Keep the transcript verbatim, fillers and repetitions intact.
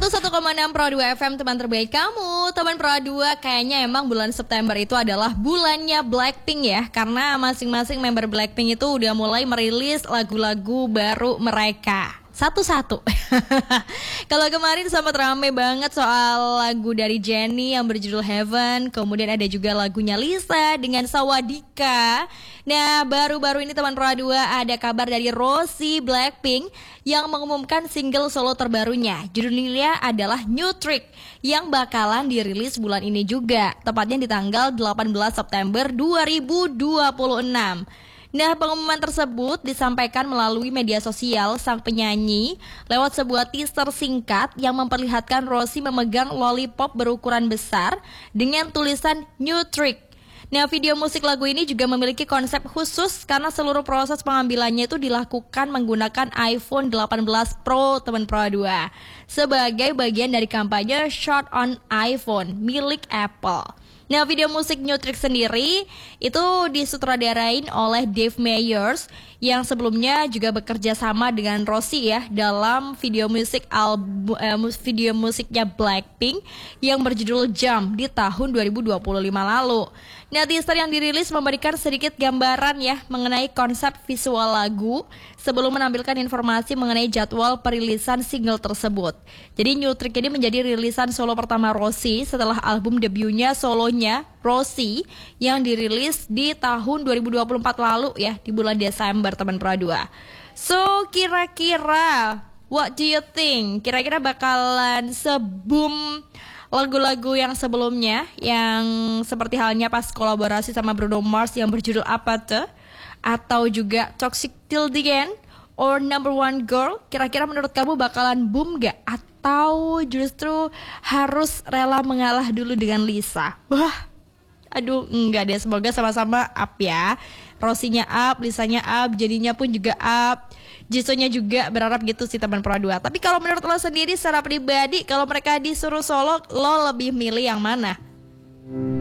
seratus satu koma enam Pro dua F M, teman terbaik kamu. Teman Pro dua, kayaknya emang bulan September itu adalah bulannya Blackpink ya. Karena masing-masing member Blackpink itu udah mulai merilis lagu-lagu baru mereka satu-satu. Kalau kemarin sempat rame banget soal lagu dari Jennie yang berjudul Heaven. Kemudian ada juga lagunya Lisa dengan Sawadika. Nah, baru-baru ini teman Pro dua ada kabar dari Rossi Blackpink yang mengumumkan single solo terbarunya. Judulnya adalah New Trick yang bakalan dirilis bulan ini juga, tepatnya di tanggal delapan belas September dua ribu dua puluh enam. Nah, pengumuman tersebut disampaikan melalui media sosial sang penyanyi lewat sebuah teaser singkat yang memperlihatkan Rossi memegang lollipop berukuran besar dengan tulisan New Trick. Nah, video musik lagu ini juga memiliki konsep khusus karena seluruh proses pengambilannya itu dilakukan menggunakan iPhone delapan belas Pro teman Pro dua sebagai bagian dari kampanye Shot on iPhone milik Apple. Nah, video musik New Trick sendiri itu disutradarain oleh Dave Meyers yang sebelumnya juga bekerja sama dengan Rossi ya dalam video musik album eh, video musiknya Blackpink yang berjudul Jump di tahun dua ribu dua puluh lima lalu. Nah, teaser yang dirilis memberikan sedikit gambaran ya mengenai konsep visual lagu sebelum menampilkan informasi mengenai jadwal perilisan single tersebut. Jadi New Trick ini menjadi rilisan solo pertama Rossi setelah album debutnya solonya Rossi yang dirilis di tahun dua ribu dua puluh empat lalu ya, di bulan Desember teman Pro dua. So, kira-kira what do you think? Kira-kira bakalan seboom lagu-lagu yang sebelumnya yang seperti halnya pas kolaborasi sama Bruno Mars yang berjudul apa tuh? Atau juga Toxic Till the End or Number One Girl? Kira-kira menurut kamu bakalan boom gak? Atau justru harus rela mengalah dulu dengan Lisa? Wah, aduh, enggak deh, semoga sama-sama up ya. Rossinya up, Lisanya up, Jennie-nya pun juga up, Jisoo-nya juga, berharap gitu sih teman Pro dua. Tapi kalau menurut lo sendiri secara pribadi, kalau mereka disuruh solo, lo lebih milih yang mana?